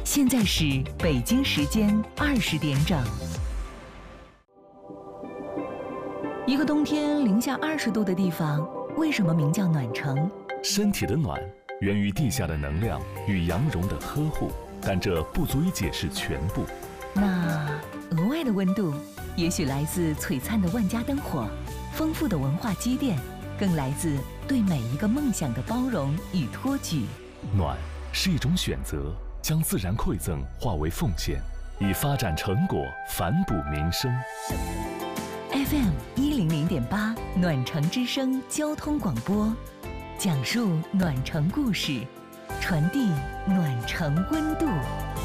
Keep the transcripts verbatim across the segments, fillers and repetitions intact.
现在是北京时间二十点整。一个冬天零下二十度的地方，为什么名叫暖城？ 身体的暖源于地下的能量与羊绒的呵护，但这不足以解释全部。 那额外的温度，也许来自璀璨的万家灯火，丰富的文化积淀，更来自对每一个梦想的包容与托举。 暖是一种选择，将自然馈赠化为奉献，以发展成果反哺民生。 F M 一零零点八暖城之声交通广播，讲述暖城故事，传递暖城温度。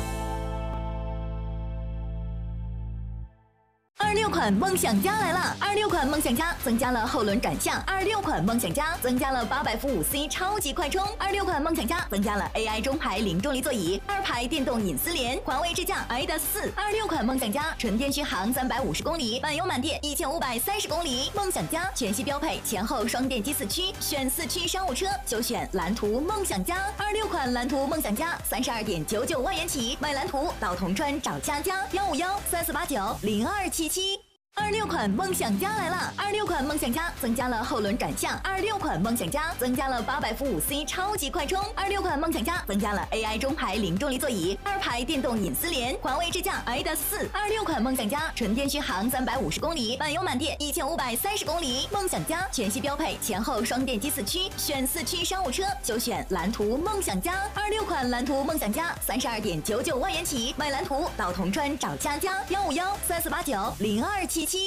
二六款梦想家来了！二六款梦想家增加了后轮转向，二六款梦想家增加了八百伏五 C 超级快充，二六款梦想家增加了 A I 中排零重力座椅，二排电动隐私联，环卫支架 I D A 四。二六款梦想家纯电续航三百五十公里，满油满电一千五百三十公里。梦想家全系标配前后双电机四驱，选四驱商务车就选蓝图梦想家。二六款蓝图梦想家三十二点九九万元起，买蓝图到铜川找佳佳幺五幺三四八九零二七七。二六款梦想家来了！二六款梦想家增加了后轮转向，二六款梦想家增加了八百伏五 C 超级快充，二六款梦想家增加了 A I 中排零重力座椅，二排电动隐私联，环卫支架 I D A 四。二六款梦想家纯电续航三百五十公里，满油满电一千五百三十公里。梦想家全系标配前后双电机四驱，选四驱商务车就选蓝图梦想家。二六款蓝图梦想家三十二点九九万元起，买蓝图到铜川找佳佳幺五幺三四八九零二七七。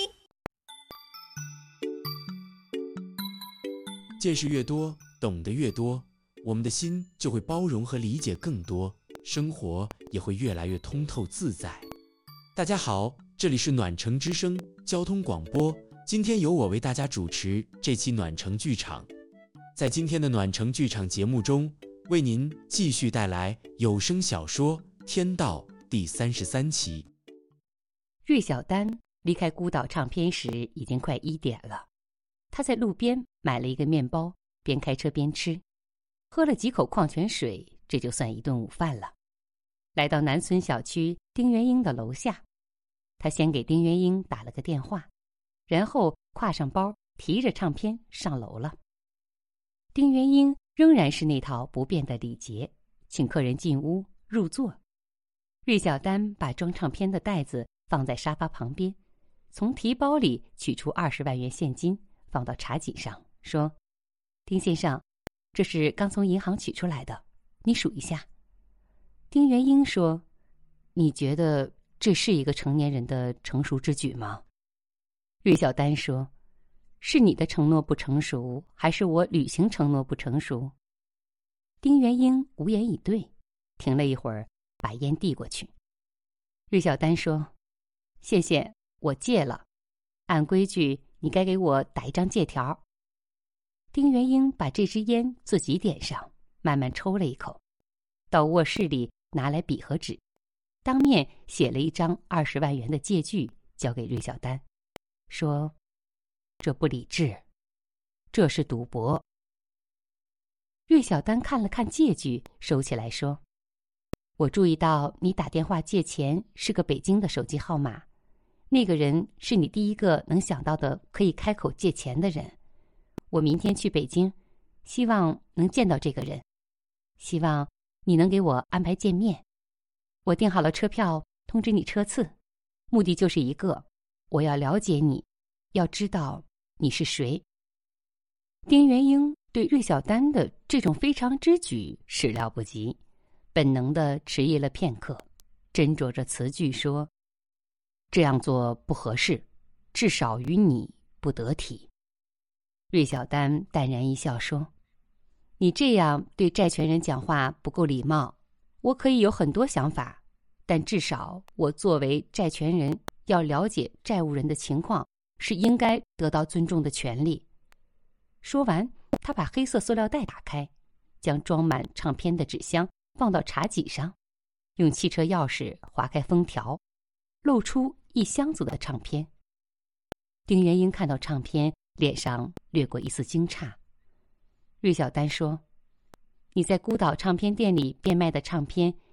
见识越多，懂得越多，我们的心就会包容和理解更多，生活也会越来越通透自在。大家好，这里是暖城之声交通广播，今天由我为大家主持这期暖城剧场。在今天的暖城剧场节目中，为您继续带来有声小说《天道》第三十三期。 芮小丹离开孤岛唱片时已经快一点了，他在路边买了一个面包，边开车边吃，喝了几口矿泉水，这就算一顿午饭了。来到南村小区丁元英的楼下，他先给丁元英打了个电话，然后挎上包，提着唱片上楼了。丁元英仍然是那套不变的礼节，请客人进屋入座。芮小丹把装唱片的袋子放在沙发旁边，从提包里取出二十万元现金，放到茶几上，说：“丁先生，这是刚从银行取出来的，你数一下。”丁元英说：“你觉得这是一个成年人的成熟之举吗？”芮小丹说：“是你的承诺不成熟，还是我履行承诺不成熟？”丁元英无言以对，停了一会儿，把烟递过去。芮小丹说：“谢谢，我戒了。按规矩，你该给我打一张借条。”丁元英把这支烟自己点上，慢慢抽了一口，到卧室里拿来笔和纸，当面写了一张二十万元的借据，交给芮小丹，说：“这不理智，这是赌博。”芮小丹看了看借据，收起来说：“我注意到你打电话借钱是个北京的手机号码，那个人是你第一个能想到的可以开口借钱的人。我明天去北京，希望能见到这个人，希望你能给我安排见面。我订好了车票，通知你车次，目的就是一个，我要了解你，要知道你是谁。”丁元英对芮小丹的这种非常之举始料不及，本能地迟疑了片刻，斟酌着词句说：“这样做不合适，至少与你不得体。”芮小丹淡然一笑说：“你这样对债权人讲话不够礼貌，我可以有很多想法，但至少我作为债权人要了解债务人的情况，是应该得到尊重的权利。”说完，他把黑色塑料袋打开，将装满唱片的纸箱放到茶几上，用汽车钥匙划开封条，露出一箱子的唱片。丁元英看到唱片，脸上掠过一丝惊诧。芮小丹说：“你在孤岛唱片店里变卖的唱片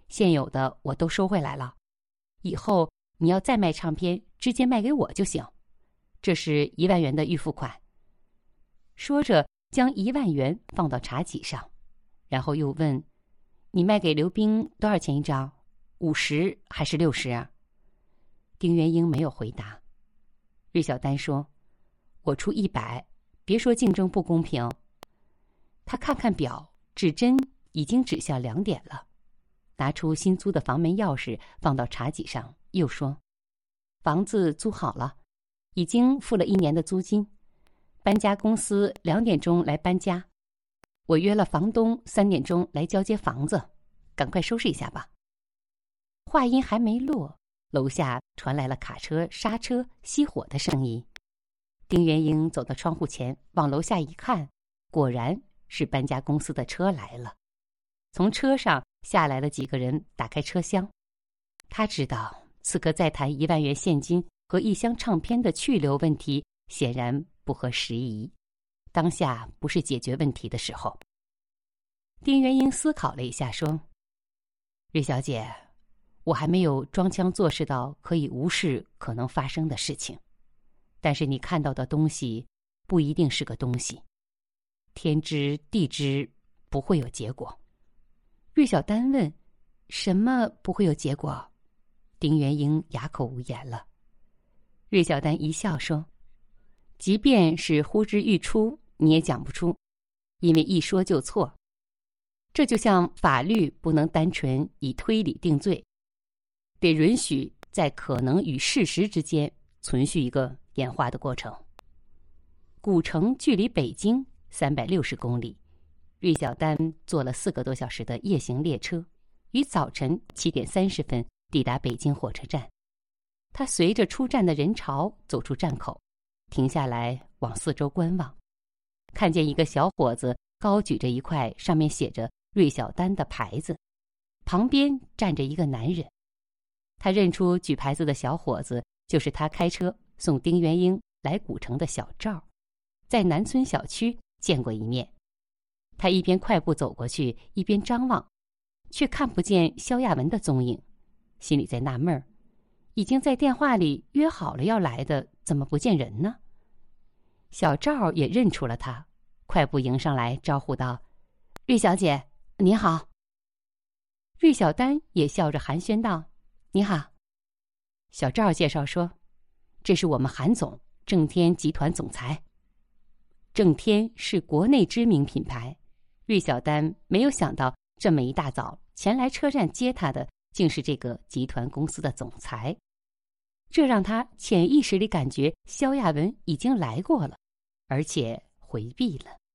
现有的我都收回来了，以后你要再卖唱片，直接卖给我就行。这是一万元的预付款。说着，将一万元放到茶几上，然后又问：“你卖给刘冰多少钱一张？五十还是六十啊？”丁元英没有回答。芮小丹说：“我出一百，别说竞争不公平。”他看看表，指针已经指向两点了，拿出新租的房门钥匙放到茶几上，又说：“房子租好了，已经付了一年的租金。搬家公司两点钟来搬家，我约了房东三点钟来交接房子，赶快收拾一下吧。”话音还没落，楼下传来了卡车刹车熄火的声音。丁元英走到窗户前，往楼下一看，果然是搬家公司的车来了。从车上下来了几个人，打开车厢。他知道此刻再谈一万元现金和一箱唱片的去留问题显然不合时宜，当下不是解决问题的时候。丁元英思考了一下，说：“芮小姐，我还没有装腔作势到可以无视可能发生的事情，但是你看到的东西不一定是个东西，天知地知不会有结果。”芮小丹问：“什么不会有结果？”丁元英哑口无言了。芮小丹一笑说：“即便是呼之欲出，你也讲不出，因为一说就错。这就像法律不能单纯以推理定罪，得允许在可能与事实之间存续一个演化的过程。古城距离北京三百六十公里，芮小丹坐了四个多小时的夜行列车，于早晨七点三十分抵达北京火车站。他随着出站的人潮走出站口，停下来往四周观望，看见一个小伙子高举着一块上面写着芮小丹的牌子，旁边站着一个男人。他认出举牌子的小伙子就是他开车送丁元英来古城的小赵，在南村小区见过一面。他一边快步走过去，一边张望，却看不见萧亚文的踪影，心里在纳闷儿，已经在电话里约好了要来的，怎么不见人呢？小赵也认出了他，快步迎上来招呼道：“芮小姐，你好。”芮小丹也笑着寒暄道：“你好。”小赵介绍说：“这是我们韩总，正天集团总裁。”正天是国内知名品牌，芮小丹没有想到这么一大早前来车站接他的竟是这个集团公司的总裁，这让他潜意识里感觉萧亚文已经来过了，而且回避了。